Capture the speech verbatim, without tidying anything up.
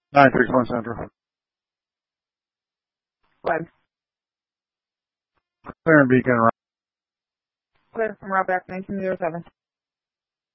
nine six one Central. What? Clear and Beacon. Clear from Rob back nineteen zero seven.